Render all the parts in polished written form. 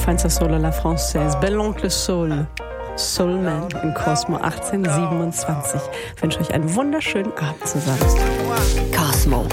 Fin de Soul à la Française, Bel Oncle Soul, Soulman in Cosmo 1827. Ich wünsche euch einen wunderschönen Abend zusammen. Cosmo.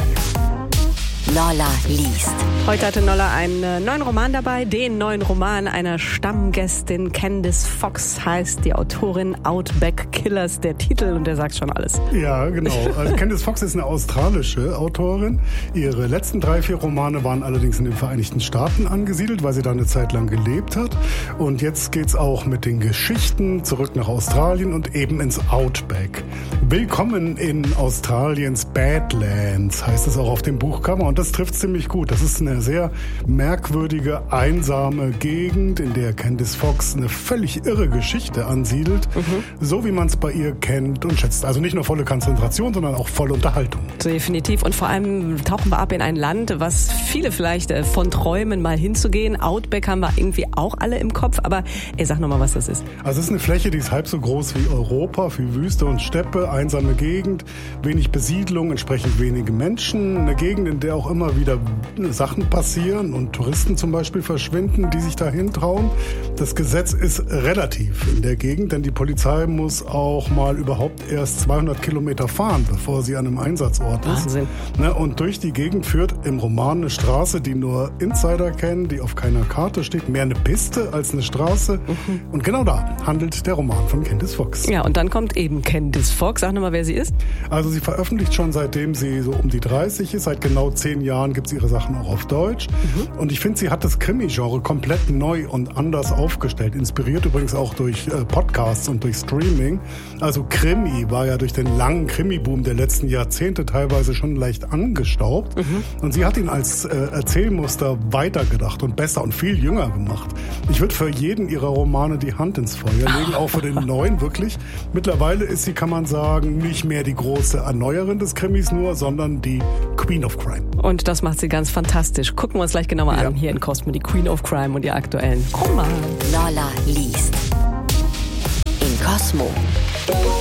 Nolla liest. Heute hatte Nolla einen neuen Roman dabei, den neuen Roman einer Stammgästin. Candice Fox heißt die Autorin, Outback Killers der Titel, und der sagt schon alles. Ja, genau. Also Candice Fox ist eine australische Autorin. Ihre letzten 3-4 Romane waren allerdings in den Vereinigten Staaten angesiedelt, weil sie da eine Zeit lang gelebt hat. Und jetzt geht's auch mit den Geschichten zurück nach Australien und eben ins Outback. Willkommen in Australiens Badlands, heißt es auch auf dem Buchcover. Und das trifft ziemlich gut. Das ist eine sehr merkwürdige, einsame Gegend, in der Candice Fox eine völlig irre Geschichte ansiedelt, so wie man es bei ihr kennt und schätzt. Also nicht nur volle Konzentration, sondern auch volle Unterhaltung. Definitiv. Und vor allem tauchen wir ab in ein Land, was viele vielleicht von träumen, mal hinzugehen. Outback haben wir irgendwie auch alle im Kopf. Aber sag nochmal, was das ist. Also es ist eine Fläche, die ist halb so groß wie Europa, viel Wüste und Steppe, einsame Gegend, wenig Besiedlung, entsprechend wenige Menschen. Eine Gegend, in der auch immer wieder Sachen passieren und Touristen zum Beispiel verschwinden, die sich dahin trauen. Das Gesetz ist relativ in der Gegend, denn die Polizei muss auch mal überhaupt erst 200 Kilometer fahren, bevor sie an einem Einsatzort ist. Wahnsinn. Und durch die Gegend führt im Roman eine Straße, die nur Insider kennen, die auf keiner Karte steht. Mehr eine Piste als eine Straße. Und genau da handelt der Roman von Candice Fox. Ja, und dann kommt eben Candice Fox. Sag nochmal, wer sie ist. Also sie veröffentlicht schon seitdem sie so um die 30 ist. Seit genau 10 Jahren gibt es ihre Sachen auch auf Deutsch. Und ich finde, sie hat das Krimi-Genre komplett neu und anders aufgestellt. Inspiriert übrigens auch durch Podcasts und durch Streaming. Also Krimi war ja durch den langen Krimi-Boom der letzten Jahrzehnte teilweise schon leicht angestaubt. Und sie hat ihn als Erzählmuster weitergedacht und besser und viel jünger gemacht. Ich würde für jeden ihrer Romane die Hand ins Feuer legen, auch für den neuen wirklich. Mittlerweile ist sie, kann man sagen, nicht mehr die große Erneuerin des Krimis nur, sondern die Queen of Crime. Und das macht sie ganz fantastisch. Gucken wir uns gleich genauer an hier in Cosmo, die Queen of Crime und die aktuellen Roman. Nolla liest. In Cosmo.